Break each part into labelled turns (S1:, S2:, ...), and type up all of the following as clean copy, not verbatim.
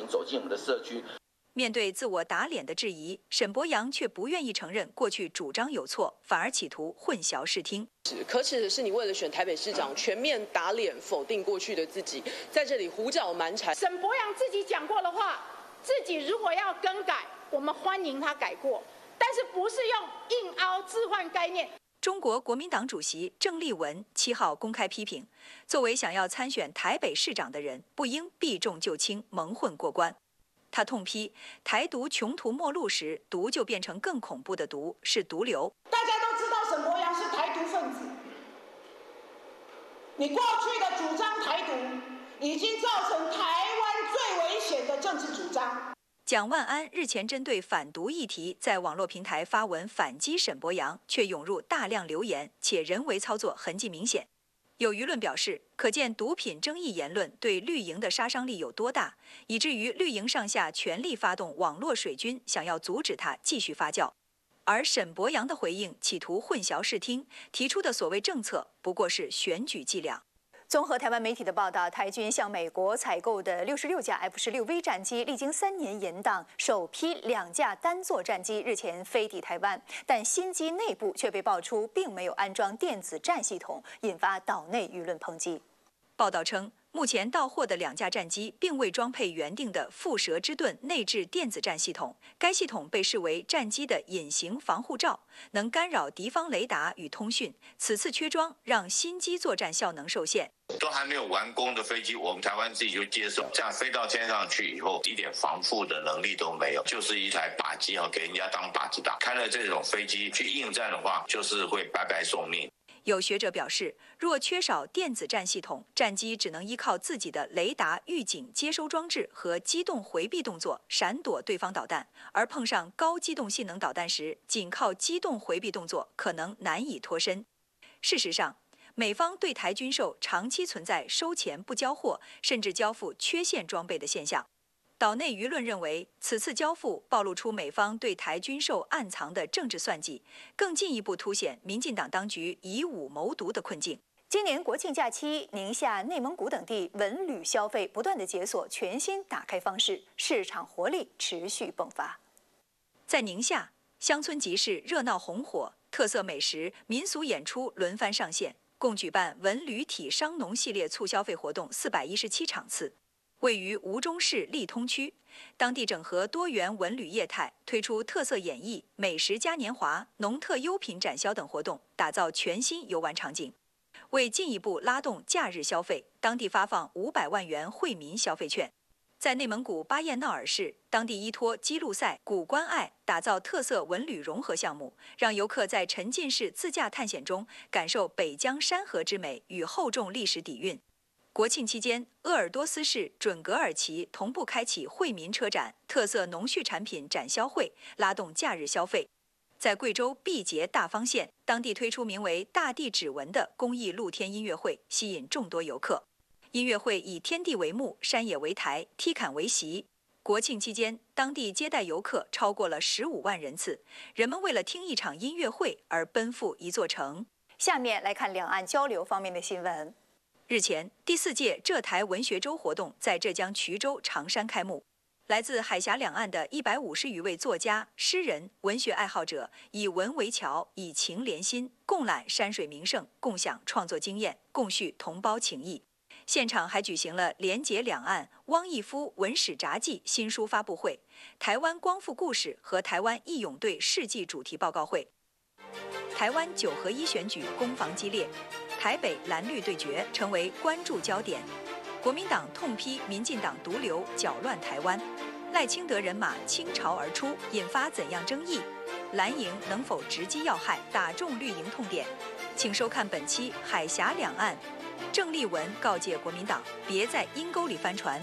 S1: 走进我们的社区。
S2: 面对自我打脸的质疑，沈伯洋却不愿意承认过去主张有错，反而企图混淆视听。
S3: 可耻的是，你为了选台北市长，全面打脸否定过去的自己，在这里胡搅蛮缠。
S4: 沈伯洋自己讲过的话，自己如果要更改，我们欢迎他改过，但是不是用硬凹置换概念。
S2: 中国国民党主席郑丽文7号公开批评，作为想要参选台北市长的人，不应避重就轻，蒙混过关。他痛批台独穷途末路时，毒就变成更恐怖的毒，是毒瘤。
S4: 大家都知道沈伯洋是台独分子，你过去的主张台独，已经造成台湾最危险的政治主张。
S2: 蒋万安日前针对反毒议题，在网络平台发文反击沈伯洋，却涌入大量留言，且人为操作痕迹明显。有舆论表示，可见毒品争议言论对绿营的杀伤力有多大，以至于绿营上下全力发动网络水军，想要阻止它继续发酵。而沈伯洋的回应企图混淆视听，提出的所谓政策不过是选举伎俩。
S5: 综合台湾媒体的报道，台军向美国采购的66架 F-16V 战机，历经3年延宕，首批2架单座战机日前飞抵台湾，但新机内部却被爆出并没有安装电子战系统，引发岛内舆论抨击。
S2: 报道称，目前到货的2架战机并未装配原定的蝮蛇之盾内置电子战系统，该系统被视为战机的隐形防护罩，能干扰敌方雷达与通讯。此次缺装，让新机作战效能受限。
S6: 都还没有完工的飞机，我们台湾自己就接受，这样飞到天上去以后，一点防护的能力都没有，就是一台靶机给人家当靶子打。开了这种飞机去应战的话，就是会白白送命。
S2: 有学者表示，若缺少电子战系统，战机只能依靠自己的雷达预警接收装置和机动回避动作闪躲对方导弹，而碰上高机动性能导弹时，仅靠机动回避动作可能难以脱身。事实上，美方对台军售长期存在收钱不交货，甚至交付缺陷装备的现象。岛内舆论认为，此次交付暴露出美方对台军售暗藏的政治算计，更进一步凸显民进党当局以武谋独的困境。
S5: 今年国庆假期，宁夏、内蒙古等地文旅消费不断的解锁全新打开方式，市场活力持续迸发。
S2: 在宁夏，乡村集市热闹红火，特色美食、民俗演出轮番上线，共举办文旅体商农系列促消费活动417场次。位于吴中市利通区，当地整合多元文旅业态，推出特色演艺、美食嘉年华、农特优品展销等活动，打造全新游玩场景。为进一步拉动假日消费，当地发放500万元惠民消费券。在内蒙古巴彦淖尔市，当地依托基路赛、古关爱，打造特色文旅融合项目，让游客在沉浸式自驾探险中感受北疆山河之美与厚重历史底蕴。国庆期间，鄂尔多斯市准噶尔旗同步开启惠民车展、特色农畜产品展销会，拉动假日消费。在贵州毕节大方县，当地推出名为“大地指纹”的公益露天音乐会，吸引众多游客。音乐会以天地为幕，山野为台，踢坎为席。国庆期间，当地接待游客超过了15万人次，人们为了听一场音乐会而奔赴一座城。
S5: 下面来看两岸交流方面的新闻。
S2: 日前，第4届浙台文学周活动在浙江衢州长山开幕。来自海峡两岸的150余位作家、诗人、文学爱好者，以文为桥，以情连心，共揽山水名胜，共享创作经验，共叙同胞情谊。现场还举行了连结两岸汪毅夫文史札记新书发布会、台湾光复故事和台湾义勇队事迹主题报告会。台湾9合1选举攻防激烈，台北蓝绿对决成为关注焦点。国民党痛批民进党毒瘤搅乱台湾，赖清德人马倾巢而出，引发怎样争议？蓝营能否直击要害，打中绿营痛点？请收看本期《海峡两岸》。郑丽文告诫国民党，别在阴沟里翻船。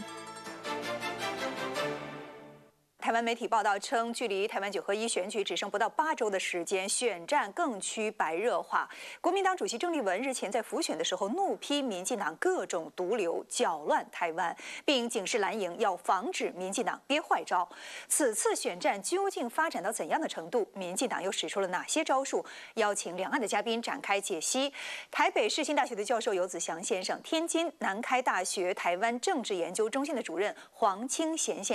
S5: 台湾媒体报道称，距离台湾9合1选举只剩不到8周的时间，选战更趋白热化。国民党主席郑丽文日前在辅选的时候怒批民进党各种毒瘤搅乱台湾，并警示蓝营要防止民进党憋坏招。此次选战究竟发展到怎样的程度？民进党又使出了哪些招数？邀请两岸的嘉宾展开解析。台北世新大学的教授游子祥先生，天津南开大学台湾政治研究中心的主任黄清贤先生。